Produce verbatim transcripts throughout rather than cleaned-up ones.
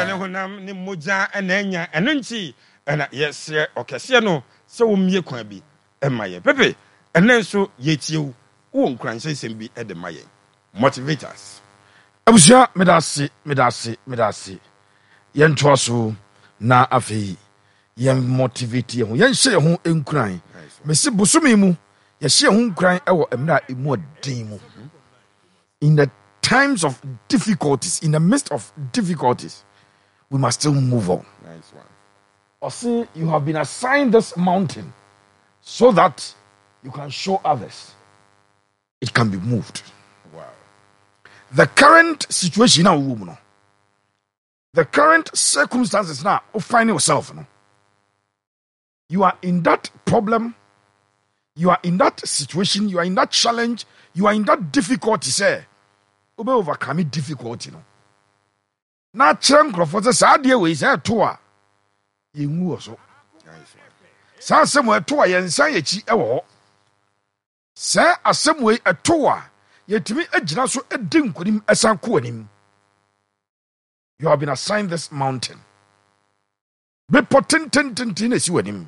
ne honam ne moja enanya eno nti ena yesre okese no se wo mie kwan bi emaye pepe enen so yetiewu wo nkranhyesem bi ede maye motivators abusia medase medase medase yento so na afei yen motivate ye ho yen hye ho enkran mesi bosumi mu ye hye ho nkran ewo emra emu odin mu in the times of difficulties, in the midst of difficulties, we must still move on. Nice one. Or see, you have been assigned this mountain so that you can show others it can be moved. Wow. The current situation now, woman, the current circumstances now, you find yourself. No? You are in that problem, you are in that situation, you are in that challenge, you are in that difficulty, say. Obe overcome difficulty no na kyerɛ nkrɔfo sɛ saa deɛ wei sɛ ɛto a yɛnwu wɔ so saa asɛm wei ɛto a yɛnsan yɛkyi ɛwɔ hɔ sɛ asɛm wei ɛto a yɛtumi agyina so adi nkonim ɛsan kɔ anim. You have been assigned this mountain bepɔ tentententen na ɛsi w'anim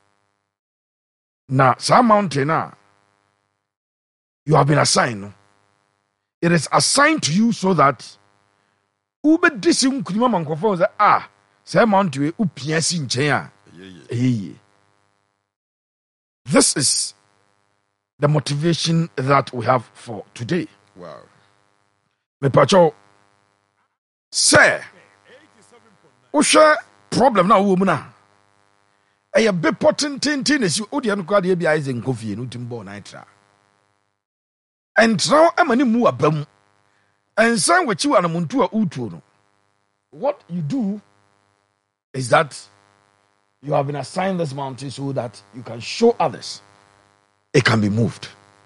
na saa mountain a you have been assigned no, it is assigned to you so that ube disi nkunima mankofo say ah say mount we upia si nchen a eh. This is the motivation that we have for today. Wow. Me pacho say o share problem na wo mu na e ye be potent tin na si odi an kwa de bia is nkofie no timbo na itra. And now amani mu abam and san wachi wa namuntu a utu no. What you do is that you have been assigned this mountain so that you can show others it can be moved.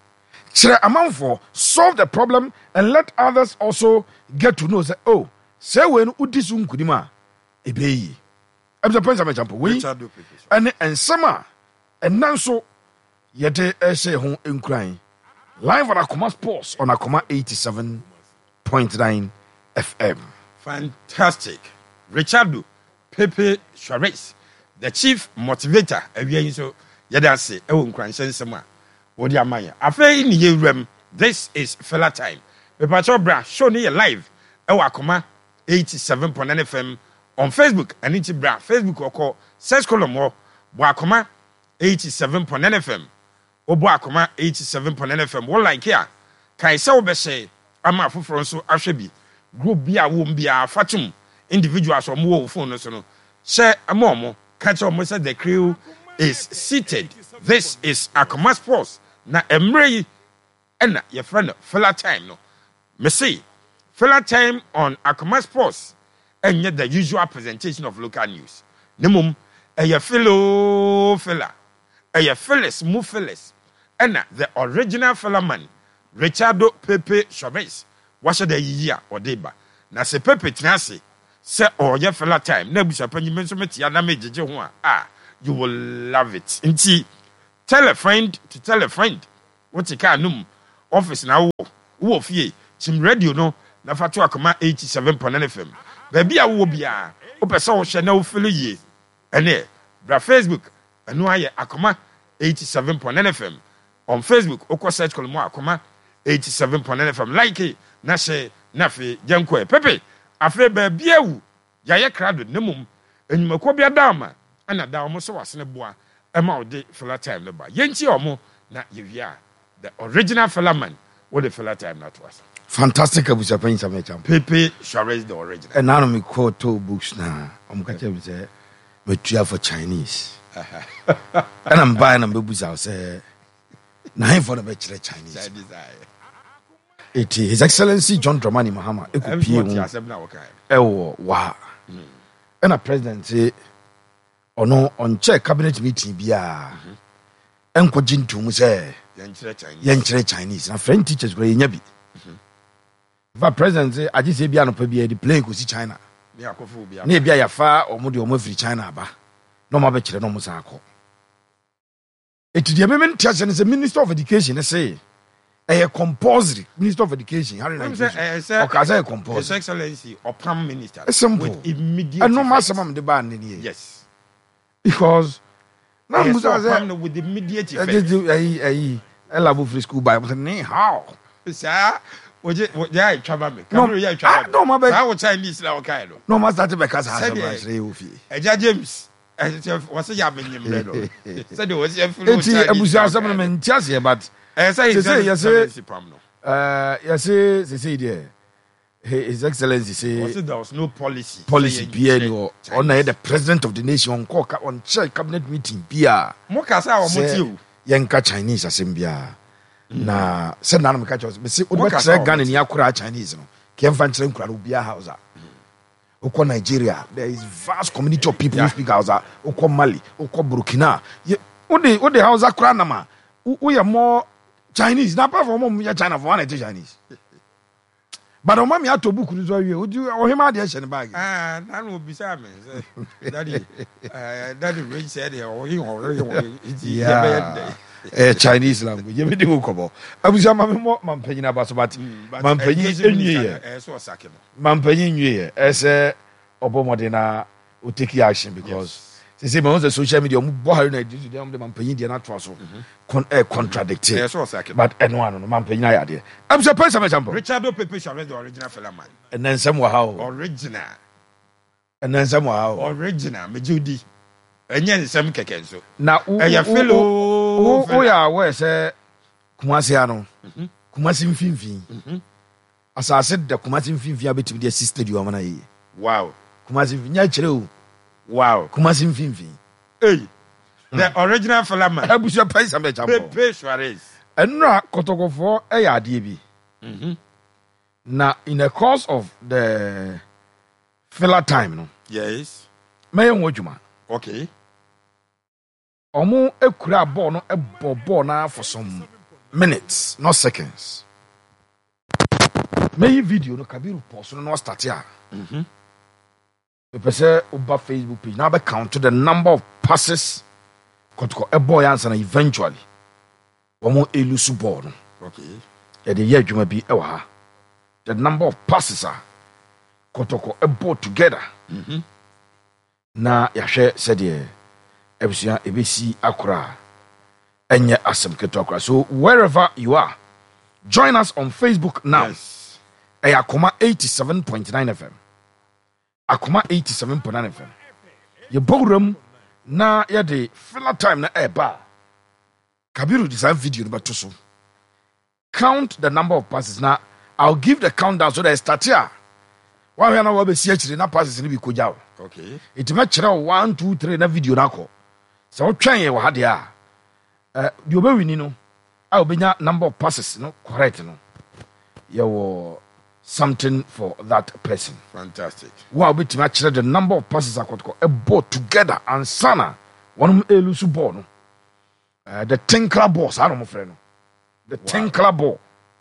Chere amanfo solve the problem and let others also get to know say oh say when udisu nkudima ebeyi. Ebza pensa me champo we and ensama enanso yete ehye ho enkran. Live on Akoma Sports on Akoma eighty-seven point nine F M. Fantastic. Richardo Pepe Suarez, the chief motivator. Ewie so yeda se e wo nkranhyɛ nsɛm a wodi amanya. Afei ni yewrem. This is fella time. Pepe Chobra show ni live e wo Akoma eighty-seven point nine F M on Facebook and it's bra Facebook oko search column wo Akoma eighty-seven point nine F M. Obo Akoma eighty-seven point nine F M. What like here? Kai se obese ama afoforo nso ahwe bi. Group bi a wo mbia fatum individuals or mo phone no so no. Share amomo catch omo say the crew is seated. This is Akoma Sports. Na emre yi ena your friend fella time no. Me say fella time on Akoma Sports enye the usual presentation of local news. Nemum e ye fellow fella. Eye Phyllis Mu Phyllis and the original fella man Richardo Pepe Suarez was the year or deba na se Pepe tenase se or ye fella time na busa panyimen so metia na mejeje ho ah you will love it nti tell a friend to tell a friend what you can num office na wo wo fie chim radio no na fatu Akoma eighty-seven point nine F M baby a wo bia wo pese wo hwe na wo feel ye ene bra Facebook anu aye Akoma eighty-seven point nine F M on Facebook oko search column Akoma eighty-seven point nine F M like it na she na fe jenko pepe afi ba biawu ya ye krado nemum enumako bia dama ana da omo so wasene boa e ma ode fella time ba yenti omo na yewia the original fella man what the fella time that was fantastic abusa pen samecham Pepe Suarez the original and now me quote two books na omo ka tell me say metua for Chinese. And I'm buying a baby house. Say, nine for the bachelor Chinese. It is His Excellency John Dramani Mahama. Ewo wa. And a president say, oh no, on check cabinet meeting bia. Enko jintu mu say, yenchere Chinese. Na friend teachers go yenyabi. Va president say, aji say bia no pa bia the plane go see China. Ne bia ya fa omo de omo free China ba. No ma be kire no musa akọ. Eti de memen tiase ne se Minister of Education say a compulsory Minister of Education. Okay, compulsory. His Excellency or Prime Minister. It's simple. With immediate. And no maximum the ban in here. Yes. Because now with immediate effect. I love free school by how. Sir, would you yeah travel me? No, yeah travel. No, my baby. I will Chinese now kind of. No, must that because I have James. Was a young man. Said it was a full of but I say, yes, yes, uh, yes, they say there. His Excellency say there was no policy. Policy, P or on the president of the nation on court on chair cabinet meeting, Pia. Mokasa or Motiu. Yanka Chinese assembia. Na said none catch us. But see, what gun in Yakura Chinese? Came from Crabia House. Oko Nigeria, there is vast community of people who speak Hausa. Oko Mali, Oko Burkina. What the what the Hausa Kranama? We are more Chinese. Now, apart from we are China for one and Chinese. But on mommy had to book you. Would you or him out the bag? Ah, that would be Simon. Daddy, Daddy Rich said, or he already yeah. Chinese language. You do come. I was a man paying about but man paying in year. Man paying year as a Obomodena will take action because. They say most of the social media boy na do them the man paying the natural so contradicting. Yes, was but anyone no man paying idea. I'm surprised some example. Richard Pepe Chavez the original fella man. And then some how original. And then some how original me Judy. Enye nsem keke so. Na e ya fellow o ya we say Kumasi ano. Kumasi mfimfin. Asase de Kumasi mfimfin abetimi de sister di amana yi. Wow. Kumasi nya kire o. Wow. Kumasi mfimfin. Hey. The original fella man. Abusia price am example. Pepe Suarez. Enra kotokofo e ya ade bi. Mhm. Na in the course of the filler time no. Yes. Me yen wodwuma. Okay. Omo ekura ball no e ball na for some minutes, not seconds. Me video no Kabiru post no start here. Mhm. The person over Facebook page now be count to the number of passes kotoko e ball answer na eventually. Omo elusu ball no. Okay. E dey adwuma bi e wa ha. The number of passes are kotoko e ball together. Mhm. Na yahwe said ye ebusia ebesi akura enye asem keto akura. So wherever you are, join us on Facebook now. Yes. Hey, Akoma eighty-seven point nine F M. Akoma eighty-seven point nine F M. Ye borum na ye de filler time na eba. Kabiru design video about so. Count the number of passes. Now I'll give the countdown so that I start here. Why we are not be see actually na passes ni bi koja. Okay. It ma kira one two three na video na ko. So twan ye wa ha de a. Eh di obewini no. A obenya number of passes no correct no. You will something for that person. Fantastic. Wow, bit ma kira the number of passes akotko e ball together and sana one elusu ball no. Uh, the tinkler ball sa no mo frɛ no. The wow. Tinkler ball.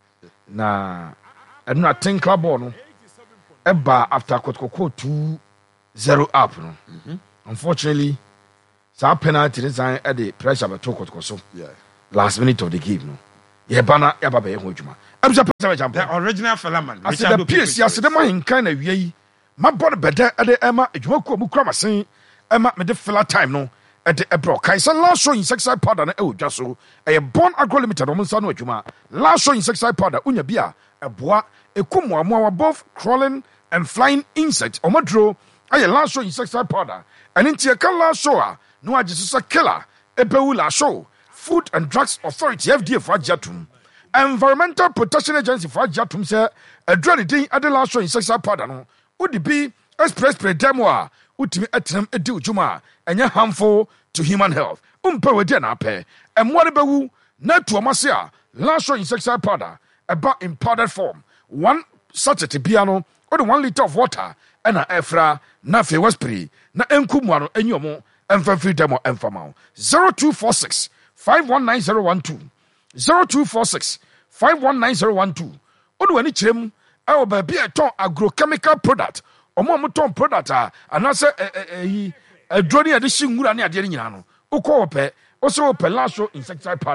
Na e no tinkler ball no. Eba after kotko two zero up no. Mhm. Unfortunately, some penalty design at the pressure of a so. Yeah. Last minute of the game, no. Yeah, banner, yeah, baby, Hojuma. I'm just the original fella man. I said the piece, yes, the man kind of way. My body better at the Emma, it won't come across saying, Emma, made the filler time, no. At the Ebro, Kaisa last show in sexual powder, and oh, just so a born agro limited on San Juma. Last show in sexual powder, Unya Bia, a bois, a kumwa, more above crawling and flying insects, or madro. I last show in sexual powder, and into a color show. No, I just a killer. Ebeula show. Food and Drugs Authority F D A for Jatum. Environmental Protection Agency for Jatum say a dreaded thing at the last show in sexual powder. No, would it be express pre demoa? Would me at them a do juma and you're harmful to human health. Umpe with dinner pay and what about not to a masia last show in sexual powder about in powdered form. One sachet piano or the one liter of water and a efra na fe waspri na enkumwano enyomo. And for free demo and for now. zero two four six five one nine zero one two. zero two four six five one nine zero one two. Odu any chim, I will be a ton agrochemical product. Or more ton product, and I say a drone addition would any idea. Uko pe, also pe lasso insecticide powder.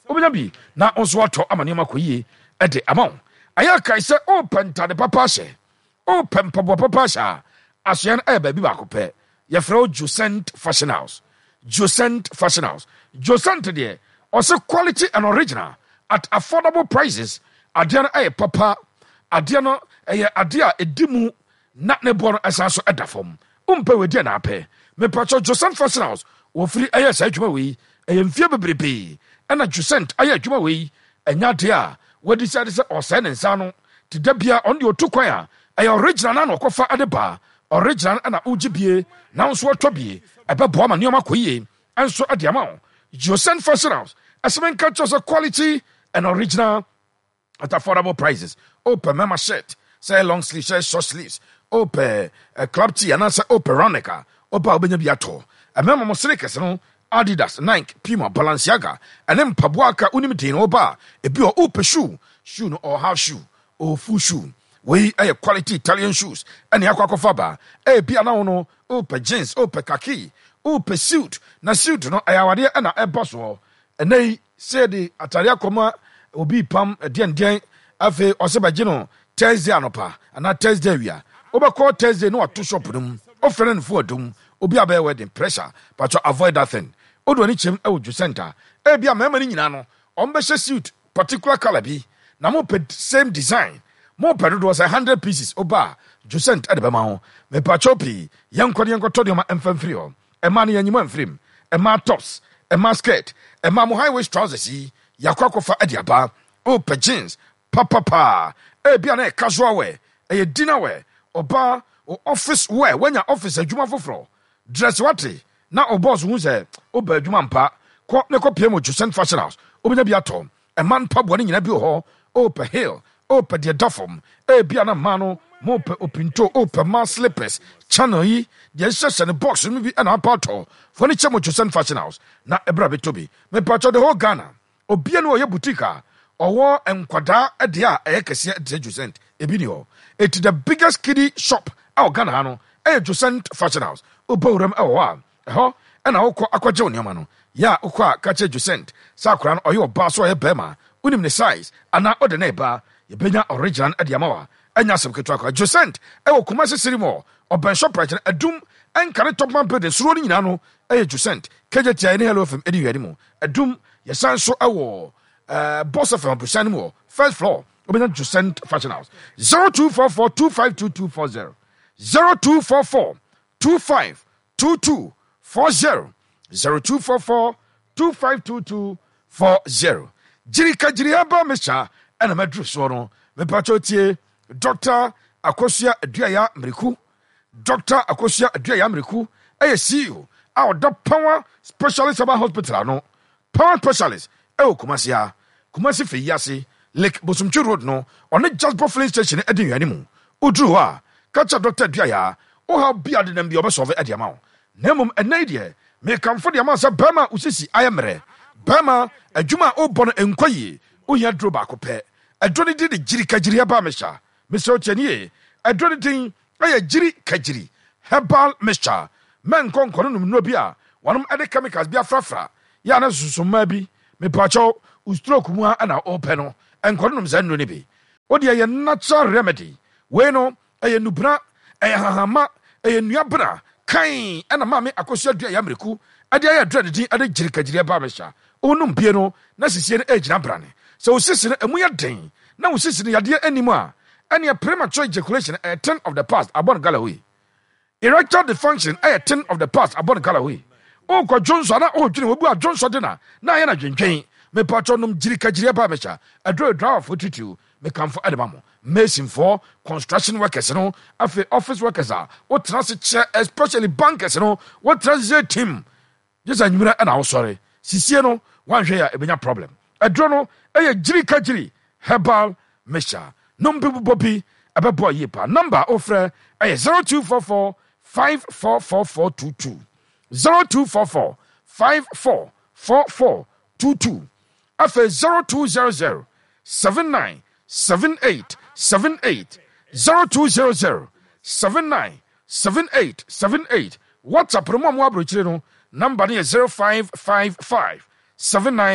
obenya bi na onso ato amane ma koyie e de ama aya kai se open tade papa hye open papa papa hye asoyan e ba bi ba ko pe ye fro Josent Fashion House Josent Fashion House Josent de also quality and original at affordable prices adia no papa adia no eye adia edimu na ne bon asanso edafom umpe we dia na ape me pacho Josent Fashion House wo free eye sa adwuma we eye mfie bebrebe na Josent eye adwuma we enya de a we decide say osa ne nsa no te da bia on de otukwan a eye original na no kofa adeba original na ugibie na nso otobie ebebo ama nioma koyie enso adiama Josent Fashion House asmen catches a quality and original at affordable prices. Open mama shirt, say long sleeve, say short sleeves. Open a club tee and answer open Ronica. Open Obenya Biato. A memo Mosilikas, no Adidas, Nike, Puma, Balenciaga, and then Pabuaka Unimitin Oba. A pure open shoe, shoe or half shoe or full shoe. We a quality Italian shoes and Yakako Faba. A piano, open jeans, open khaki, open suit, na suit no ayawadia and a boss. And they say the Atalia Coma will be pam a dien dien afe osebagino Thursday anopa and not Thursday we are. Over Thursday no to shop them, offering for them, obi abe wedding pressure, but to avoid that thing. Odo ni chem e uju center. E bia memani nyina no, ombehye suit particular color bi, na mo pe same design. Mo pe do was one hundred pieces oba, Josent adebema ho. Me pachopi, yankodi yankoto de ma emfamfiri ho. E ma ne yanyima mfrim, e ma tops. A masket, a mamu high waist trousers, yakoko for ediaba, ope jeans, papa pa, a biane casual wear, a dinner wear, or bar, or office wear when your office a juma for floor. Dress wati, now o boss who's a obe jumampa, quote neko piemo Josent Fashion House, obina biato, a man pub winning in a bill hall, ope hill, ope dear duffum, a biana mano, mope opinto, ope mass slippers, channel ye, the access and a box maybe an aparto, furniture mo Josent Fashion House, na ebra betobi, me pacho the whole Ghana, obiano ye boutique, or war and quada a dia a ekesia at Josent, ebinio. It's the biggest kiddie shop, our Ghana, a Josent Fashion House, oborem awa, ho, and a oko aquajonia mano, ya okwa kache Josent, sakran or your bass or a bema, unim the size, and now other neighbor, ye benya original at Yamawa. Enya Samketraka Josent e wo Kumasi Sirimo oben shop right na adum en kare top man building suro ni nyina no e Josent keje tia ni hello fm edi yadi mu adum ye san so e wo eh boss of am mu first floor oben Josent Fashion House zero two four four two five two two four zero zero two four four two five two two four zero zero two four four two five two two four zero jirika jiriaba mesha ena madru so no me pachotie Doctor Akosia Aduaya Mriku, Doctor Akosia Aduaya Mriku, A C E O, our power specialist about hospital, no power specialist, oh, Kumasia, Kumasi Fiyasi, Lake Bosumchu Road, no, on the just Buffalo Station, Eddie Animu, Udrua, catch a Doctor Duaya, or how beard them the obvious of Ediamau. Nemum and Nadia may come for the amounts of Burma Usisi, I am re, Burma, a Juma Obon and Koyi, Uya Drobacope, a Johnny did the Jirika Jiriaba Mesha. Mister Chenier, a dreading a jiri kajiri, herbal mixture, men concorum nobia, one of the chemicals be a frafra, Yana Susumabi, me pacho, Ustrokuma and our openo, and condoms zenunibi. What ye natural remedy? Bueno, a nubra, a hama, a nyabra, kain, and a mammy Akosia Yamriku, a dia dreading at the Jirika Bamisha, unum piano, necessary age nabrani. So, sister, and we are ding. Now, sister, you dear anymore. And your premature ejaculation a ten of the past about Galloway. Erectile dysfunction a ten of the past about Galloway. Oh, God Johnson, oh, Jimmy, we are Johnson dinner. Now, you're not drinking. Me patronum Jirika Jiria Mesha. A draw draw for two, me come for Adamamo. Mason for construction workers, no, after office workers are. What transit chair, especially bankers, no, what transit team. Just a new and I'm sorry. Sisiano, one share a problem. A drono, a Jirika Jiri, herbal Mesha. Num people Bobby, a boy yepa. Number offer a zero two four four five four four four two two. Zero two four four five four four four two two. After zero two zero zero seven nine seven eight seven eight zero two zero zero seven nine seven eight seven eight. WhatsApp promo mo abrochire no number is zero five five five seven nine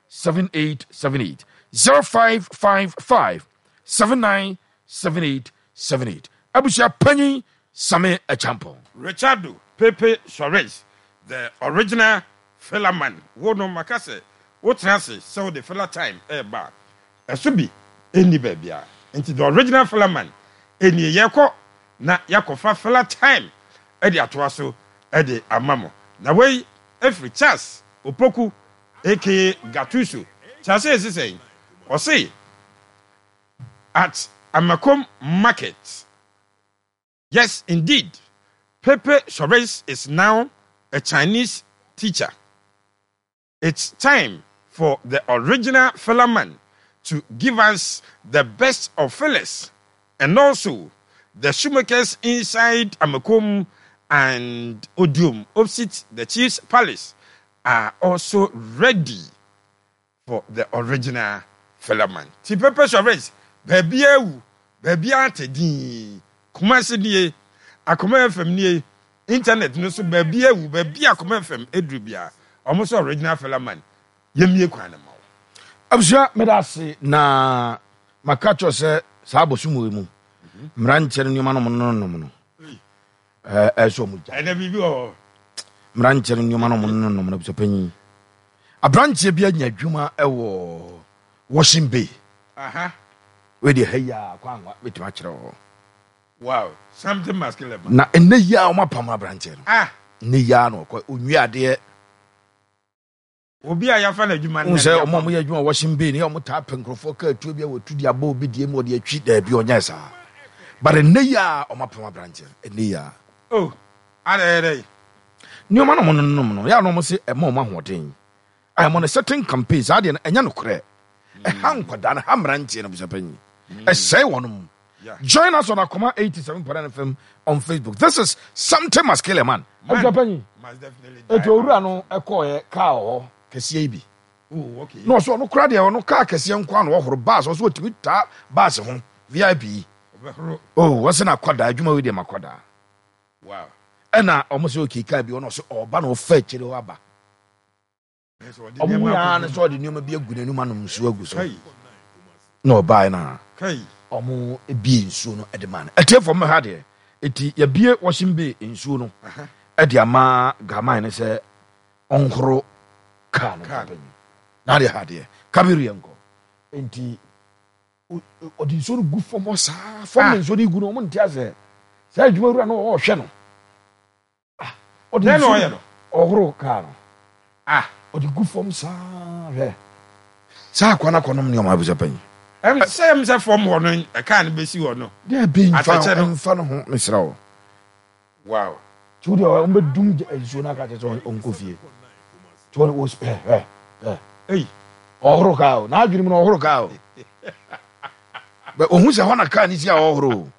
seven eight seven eight. zero five five five seven nine seven eight seven eight. Abusia Penny Same Echampo. Richardo Pepe Suarez, the original fella man. Wono makase. What transi so the fella time eh ba. Esubi any baby. Into the original fella man. Any yako na yako fa fella time. Edi atwaso edi amamo. Na way every chance opoku aka Gatuso. Chance is saying or say at Amakom Market. Yes, indeed. Pepe Suarez is now a Chinese teacher. It's time for the original fella man to give us the best of fellas and also the shoemakers inside Amakom and Odium opposite the Chief's Palace are also ready for the original fella man. Ti Pepe Suarez, baby ewu, baby ante di. Kumasi die, Akoma F M nie, internet no so baby ewu, baby Akoma F M edrubia. Almost original fella man. Yemie kwa na mawo. Abusha medase na makacho se sabo sumu mu. Mranche no nyoma no no no no. Eh eso mu ja. Ena bibi o. Mranche no nyoma no no no no panyi. Abranche bia nya adwuma ewo Washington Bay. Aha. We de heya kwa anwa betima kire wo. Wow, something must kill him. Na ene ya o mapam abranche no. Ah, ne ya no kwa onwiade obi a yafa na adwuma na se omo mo ya adwuma Washington Bay ne omo ta penkrofo ka atuo bia wotudi aba obi die mo de atwi da bi onya sa. But ne ya o mapam abranche ene ya. Oh, are are. Ni o ma no mo no no ya no mo se e ma o ma hoden. I am on a certain campaign ade na enya no kre. E han kwada na hamranche na busapanyi. E sei wonum. Yeah. Join us on Akoma eighty-seven point nine F M on Facebook. This is Something Must Kill a Man. Man must definitely die. Eto owura no ekoye car ho kese bi. Oh, okay. No so no kra de no car kese nko an wo horo bus so otimi ta bus ho V I P. Oh, what's na kwada adwuma we de makwada. Wow. Ena omo se okika bi ono so oba na ofa kire ho aba. Omo ya na so de nyoma bi agu nanum anum nsu agu so. No buy na. Kai. Omo ebi nsuo no edman etie for me ha de eti ya bie Washington Bay nsuo no edi ama gaman ne se onkro ka no na de ha de kabiru yanko enti odi nsuo no gu fo mo sa fo me nsuo no gu no mo ntia se se adwuma rura no o hwe no ah odi nsuo no ohoro ka no ah odi gu fo mo sa hwe sa kwana konom ne o ma buza panyi. Em say em say from one e kan be si one no. There be fa fa no ho mesra wo. Wow. Chudi o mbe dum enso na ka che so onko fie. Chudi o eh eh eh. Ei. Ohoro ka o. Na adwiri mu no ohoro ka o. Be ohun se ho na ka ni si a ohoro.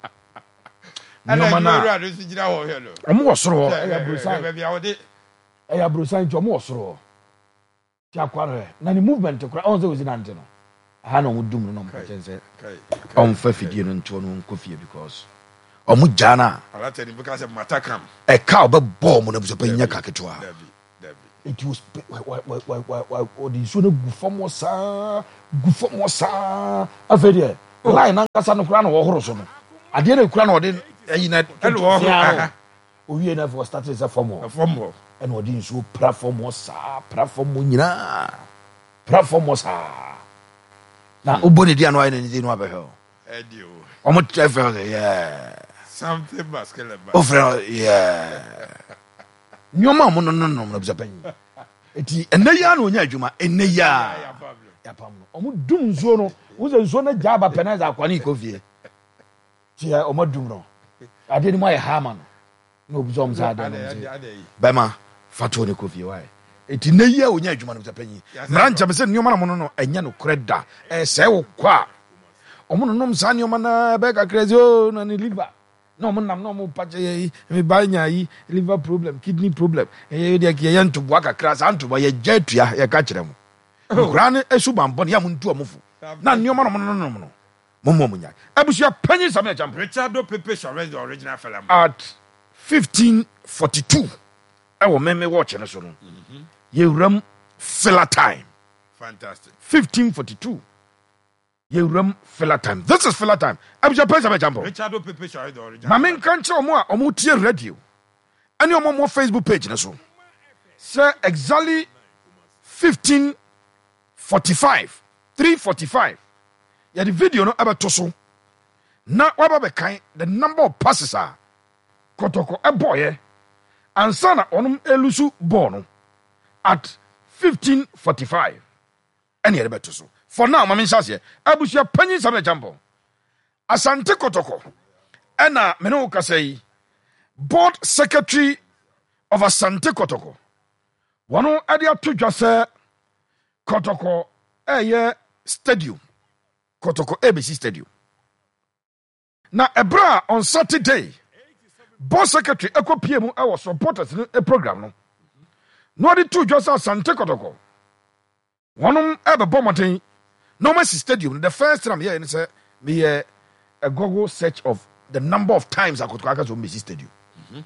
Ana ma na ru si gira ho he no. Omo wo soro ho. E ya brosan. Be bia wo de. E ya brosan jo mo wo soro ho. Ti akware. Na ni movement kura on se wo zinante no. Ha no mudum no mo chense on fa fidie no nto no nkofie because omu jana ala tani because of matakam e ka obebo mo na buso panya kaketwa it was why why why why o di so na gufom sa gufom sa afedie line na nkasa no kura no wo horo so no ade na kura no ode ayi na o wie na for start is a form form and odi nso platform sa platform nyina platform sa na uboni dia no ayene ni no abehel edio omo travel yeah something must kill him o friend yeah nyoma mo no no no na bisapan eti eneya na onya adwuma eneya ya pamno omo dum nzo no wo ze nzo na jaba penaiza akwani ikofie ti omo dum no ade ni mo ya ha ma no no bizom za ade no bema fato ne kofie why eti neya onya adwuma no bisapan mrancha me se nyoma na mo no enya no kreda e se wo kwa omo no nom sa nyoma na be ka crazy o na ni liver no mo nam no mo pache me ba nya yi liver problem kidney problem e de ke ye nto boa kakra sa nto boa ye jatua ye ka kire mo kura ne esu bambo ne ya mo ntu omofu na nyoma no mo no no no mo mo nya abusia panyi Samuel Echampo Richardo Pepe Suarez the original fella at fifteen forty-two e wo meme watch ne so no ye ram filler time Fantastic. fifteen forty-two. Yewuram filler time. This is filler time. Abija pesa be jambo. Richard Pepe share the original. Ma men kan che omo a omo tie radio. Ani omo mo Facebook page na so. Say exactly fifteen forty-five. three forty-five. Ya the video no abeto so. Na waba be kan the number of passes are Kotoko e boye. Ansa na onum elusu ball no at fifteen forty-five. Any other better so. For now, Mammy Sasia, Abusia Penny Sabe Jumbo. Asante Kotoko. Ena Menoka say, Board Secretary of Asante Kotoko. Wano Adia Tujase Kotoko Eye Stadium. Kotoko A B C Stadium. Na Ebra on Saturday, Board Secretary Eko P M I was supporters in a program. No, no, the two just Asante Kotoko. One of ever bomberting. No Mercy Stadium. The first time here, say me a Google search of the number of times I could go to Mercy Stadium. Mm-hmm.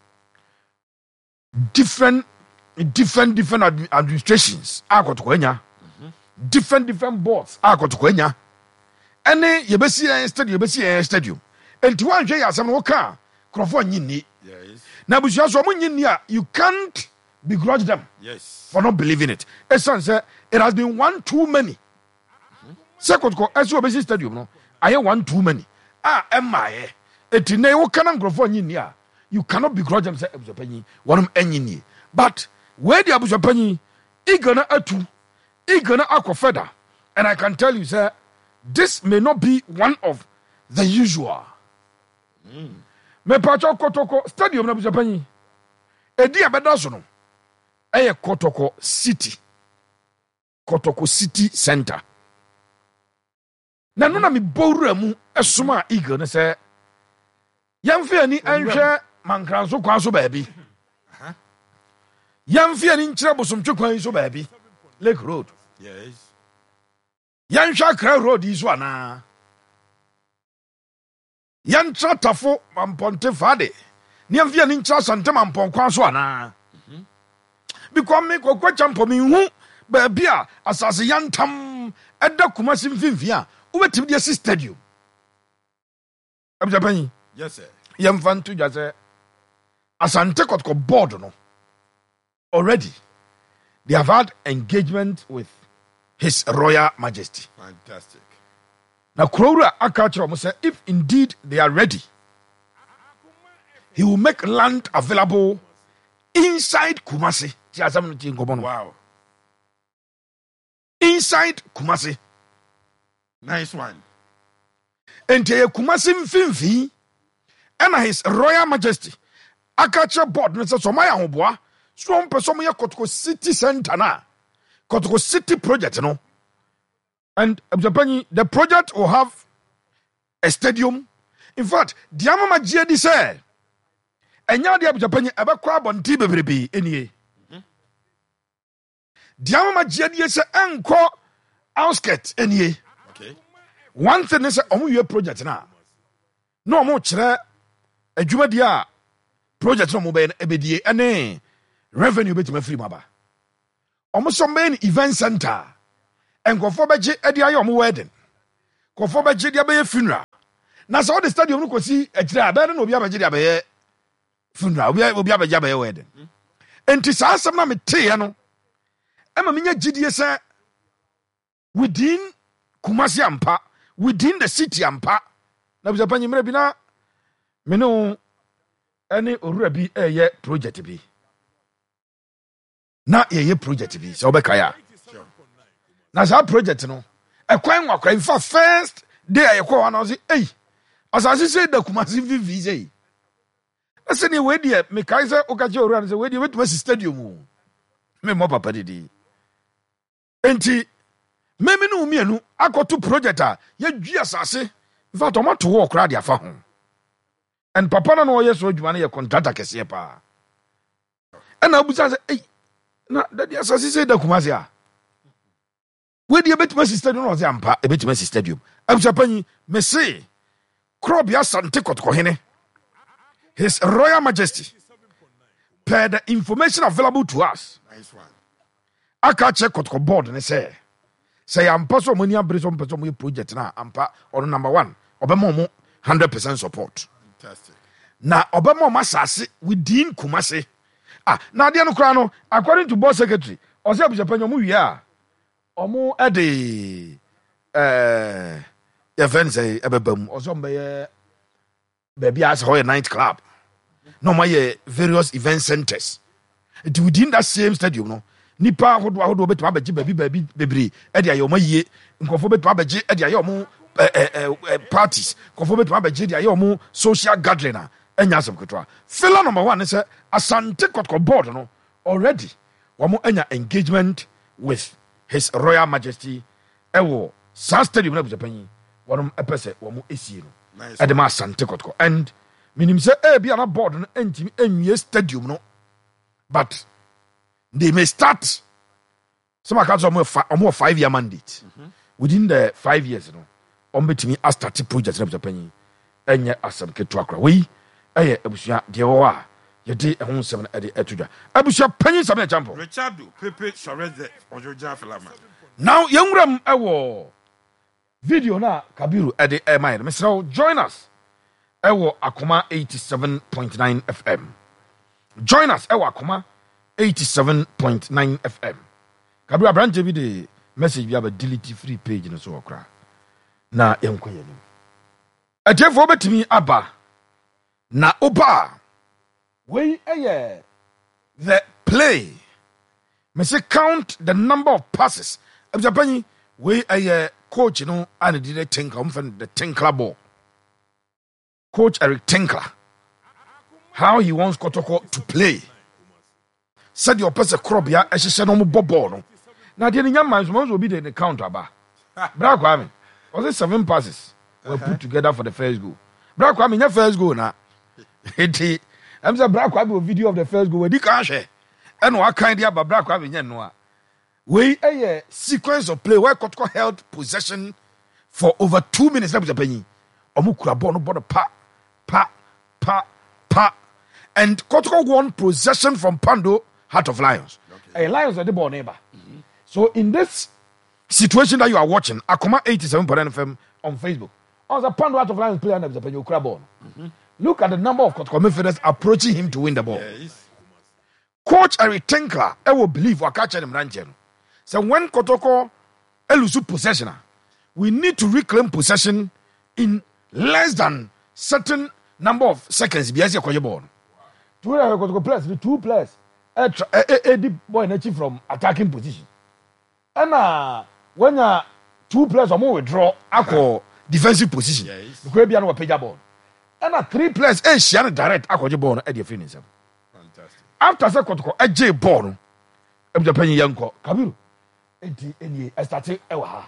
Different, different, different ad- administrations. I got to Kenya. Different, different boards. I got to Kenya. Any you be see a stadium, you be see a stadium. And to one day, as I'm working, Crawford Yini. Yes. Now, but you can't begrudge them. Yes. For not believing it. Esan say it has been one too many. Second ko S O B C Stadium no. I one too many. Ah, am I? Etine wo kana ngrofo nyi ni a. You cannot begrudge them say abujapanyi. One enyi ni. But where the abujapanyi igana atu, igana akofeda. And I can tell you sir, this may not be one of the usual. Mm. Me pacho Kotoko Stadium na abujapanyi. Edi abeda so no. Eye Kotoko City. Kotoko City Center. Na nuna mi bowura mu esuma eagle ne se yamfe ani anhwe mankranso kwan so baabi. Yamfe ani nkyere bosomtwe kwan so baabi. Lake Road. Yes. Yanhwe Accra Road iso ana. Yantra tafo mamponte fade. Ni yamfe ani nkyere sante mampon kwan so ana. Because me kokwa champo mi hu baabi a asase yantam eda Kumasi mfimfi a ubetimi de stadium. Abjapan. Yes sir. Yamfan to jase Asante Kotoko board no. Already they have had engagement with His Royal Majesty. Fantastic. Now Krora Akacho say if indeed they are ready, he will make land available inside Kumasi. Wow. Inside Kumasi. Nice one. And te Kumasi mfimfi and His Royal Majesty Akacha board Mister Somaya Hoboa so person ya Kotoko City Center na Kotoko City project no. And the project will have a stadium. In fact, the Amama G D say enya de Abjapani ebe kwa bonti bebrebe enie. The Amama G D say enko outskirts enie. Okay. One thing is omu ye project na. No omu kire adwuma dia project no mo be ebedie ene revenue betima free maba. Omu so main event center. Enkofo beje edi ayo omu wedding. Kofo beje dia be funeral. Na so the stadium no kosi akire abe na obi abeje dia be funeral. Obi obi abeje be wedding. Enti sa asem na mete no. Ema minya gidie say within Kumasi ampa, within the city ampa. Na bisa panyi mre bi na me no ene owura bi eye project bi. Na eye project bi. So obeka ya. Na sa project no e kwan wakwa in fact first day I call one say eh asase say da Kumasi vivi say. Ase ni we die me kai say okache owura say we die wetu stadium. Me mo papa didi. Enti memi no mienu akoto project a ye dua asase in fact omato wo kra dia fa ho and papa na no ye so dwuma na ye contractor kese pa e na abusa say eh na daddy asase say da Kumasi a we dey betima stadium no say ampa e betima stadium abusa panyi me say Krobia Asante Kotoko hene His Royal Majesty per the information available to us. Nice one. Akache Kotoko board ne say say ampa so many abre so person we project na ampa or number one obema mo one hundred percent support. Fantastic. Na obema mo asase within Kumasi. Ah, na dia no kra no according to board secretary, o say abujapanyo mo wi a omo e de eh your friend say ebebam o so mbeye baby as ho night club. No my various event centers. It within that same stadium no. Nipa hodo hodo beto abeje baby baby bebre e dia yo maye nkofo beto abeje e dia yo mo parties nkofo beto abeje dia yo mo social gathering a enya asem ketwa. Filler number one is Asante Kotoko board no already wamo enya engagement with His Royal Majesty ewo sa stadium na bujapanyi wano epese wamo esie no e de ma Asante Kotoko and minim say e bia na board no entimi enwie stadium no but they may start some accounts of more five year mandate mm-hmm. within the five years no on betimi a start project na bujapanyi enye asem ketwa kra we eye abusua de wo a yede ehun sem na ede etudwa abusua panyi sam na champo Richardo Pepe Shoreze Ojoja Filama. Now yenwram ewo video na Kabiru ede e mind Mister join us ewo Akoma eighty-seven point nine F M. Join us ewo Akoma eighty-seven point nine F M. Kabiru Abrante bi de message bi aba delete free page no so okra na yenko yenim atefo betimi aba na oba we eye the play me say count the number of passes abjapani we eye coach no and did Tinkler um from the Tinkler ball. Coach Eric Tinkler, how he wants Kotoko to play. Said your person crop ya as she said no ball no. Now the young man will be the counter bar. Bra Kwame, was it seven passes were put together for the first goal? Bra Kwame, your first goal now. It I'm saying Bra Kwame video of the first goal where he can't share. And what kind of Bra Kwame no. We a sequence of play where Kotoko held possession for over two minutes. That was a penny. Omukura ball no ball pa pa pa pa, and Kotoko won possession from Pando Heart of Lions. Okay. A Lions are the ball neighbor. Mm-hmm. So in this situation that you are watching, Akoma eighty-seven point nine F M on Facebook, on the Pando Heart of Lions player and the penny Okura ball. Mm-hmm. Look at the number of Kotoko midfielders approaching him to win the ball. Yes. Coach Eric Tinkler, I will believe what catch him ranching. So when Kotoko elusu possession, we need to reclaim possession in less than certain number of seconds. Biasi akoye ball. Two Kotoko players, the two players, a deep boy nachi from attacking position. And uh, when uh, two players are more withdraw, ako defensive position. The Caribbean will pay ball. And uh, three players, eh, Shiana direct akoye ball at the finish. Fantastic. After that Kotoko, a J ball, I'm the penny yanko Kabiru. Enti eni estati ewa ha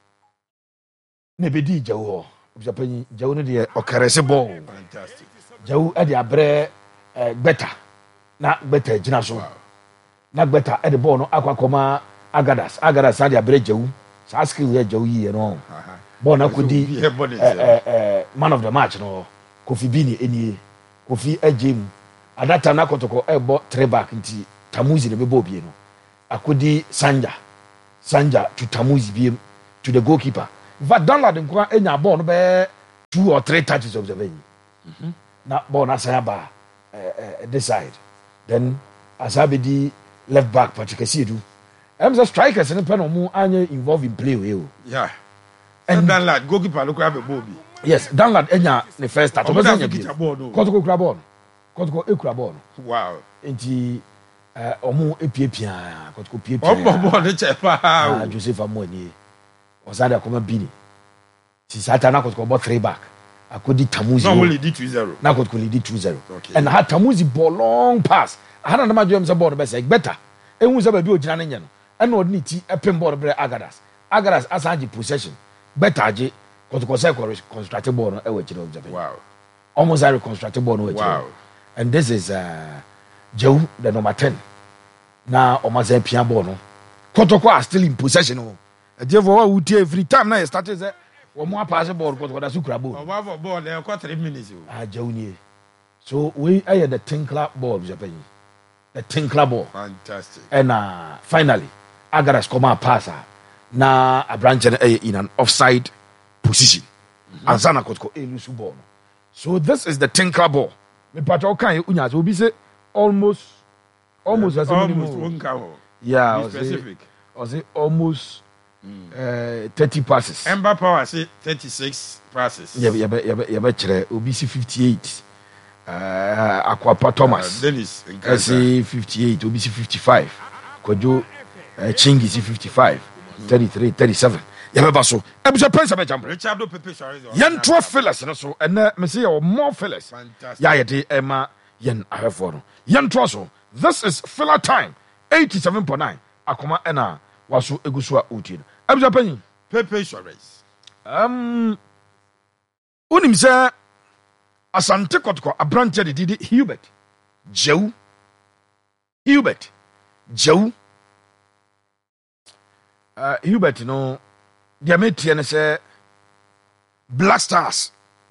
ne bedi jawo objapanyi jawo ne de okarese ball fantastic jawo e de abre gbeta na gbeta gina so na gbeta e de ball no akwakoma agadas agadas ade abre jawo sa skill ye jawo yi no ball na kodi eh eh man of the match no Kofi Bini eni Kofi Ejim adata na Kotoko e bo three back nti Tamuzi ne be ball bie no akodi Sanja Sanja to Tamuzi B M to the goalkeeper. Va dans la denko enya ball no be two or three touches of the venue. Mhm. Na ball na sayaba eh this side. Then Asabedi left back Patrick Asiedu. Em the strikers in pen mu anya involved in play we o. Yeah. And dan lad goalkeeper look have a ball bi. Yes, dan lad enya the first start. Kotoko kura ball. Kotoko ekura ball. Wow. Enti Uh, omu epiepia Kotoko piepia omo bo ne chefa ah Joseph Amoni osada koma Bini si sata na Kotoko ball three back akodi Tamuzi no only lead two zero na Kotoko lead two zero okay. And had Tamuzi ball long pass hana na majo am say ball be say better ehun say ba bi ogina ne nye no and no ni ti epem ball bre Agadas Agadas asanji possession better age Kotoko say constructed ball no e we kire observe wow almost a reconstructed ball no we kire wow. And this is uh Joe, the number ten. Now, Omaze Piano no. Kotoko are still in possession. No. Therefore, we every time now started that one more pass ball Kotoko da Sukrabo. One more ball, there are three minutes. Ah, Joe. So we are the Tinkler ball, Japan. The Tinkler ball. Fantastic. And uh, finally, Agadas come out passer. na abranche no in an offside position mm-hmm. and sana kotko e lose ball. So this is the tinker ball. Me pato kan unya so be say almost almost as almost one cow. Yeah, be specific. Was it almost mm. uh, thirty passes. Ember Power say thirty-six passes. Yeah, yeah, yeah, yeah, yeah, Obi see fifty-eight. Uh, Aquapa Thomas. Uh, Dennis. I see fifty-eight. Obi see fifty-five. Kojo uh, Chingi see fifty-five. Mm. thirty-three, thirty-seven. Yeah, but so. I'm surprised about jump. Richardo Pepe sorry. Yen twelve fillers, and so and uh, me say or more fillers. Fantastic. Yeah, yeah, Emma Yen I have for Yen twelve. This is filler time. eighty-seven point nine. Akoma ena waso egusua utin. I'm surprised. Pepe sorry. Um, unim say Asante Kotoko abranche de didi Hubert Jew Hubert Jew uh, Hubert no dia metie ne say Black Stars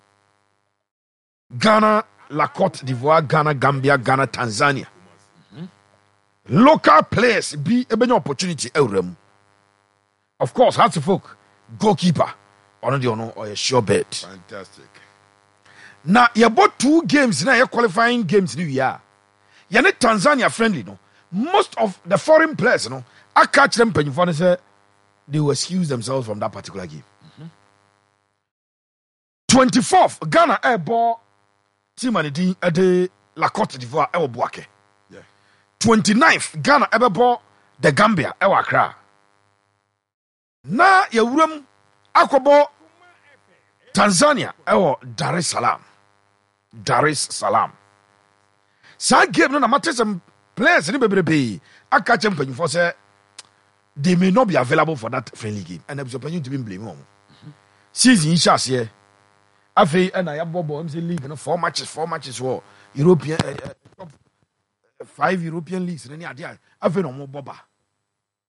Ghana, La Côte d'Ivoire, Ghana, Gambia, Ghana, Tanzania. Mm-hmm. Local players be a opportunity eurem. Of course, Hearts of Folk goalkeeper on the honor or a sure bet. Fantastic. Now, you bought two games now, you're qualifying games new year. You're not Tanzania friendly, no. Most of the foreign players, you know, I catch them penny for say they will excuse themselves from that particular game. Mm-hmm. twenty-fourth, Ghana air ball team and the La Côte d'Ivoire ever Boake. Yeah. twenty-ninth, Ghana ever ball the Gambia ever Accra. Na your room Akobo Tanzania ever Dar es Salaam. Dar es Salaam. Sa game no na matter some players ni bebrebe I catch them penny for say they may not be available for that friendly game and I'm supposed to be blame on. Season in chance here. Afi and I have Bobo M C League and four matches, four matches for European uh, uh, five European leagues and any idea. Afi no more Boba.